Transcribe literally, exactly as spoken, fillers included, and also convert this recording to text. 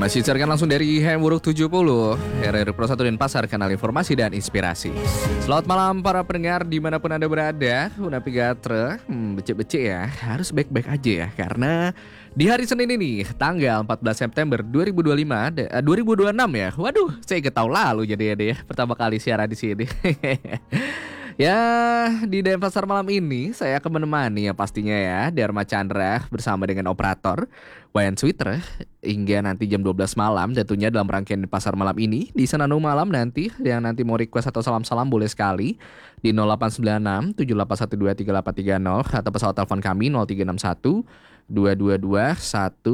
Masih siarkan langsung dari Hamburg tujuh puluh R R Pro satu Denpasar, kanal informasi dan inspirasi. Selamat malam para pendengar dimanapun Anda berada. Unapi gatre, hmm, becek-becek ya, harus baik-baik aja ya. Karena di hari Senin ini, tanggal empat belas September dua ribu dua puluh lima, uh, dua ribu dua puluh enam ya. Waduh, saya ingat tahun lalu jadi ya, ya pertama kali siaran di sini. Ya, di Denpasar malam ini saya akan menemani ya pastinya ya Dharma Chandra bersama dengan operator Wayan Twitter hingga nanti jam dua belas malam, tentunya dalam rangkaian Denpasar malam ini. Di Senandung malam nanti yang nanti mau request atau salam-salam boleh sekali di nol delapan sembilan enam tujuh delapan satu dua tiga delapan tiga nol atau pesawat telepon kami nol tiga enam satu dua dua dua satu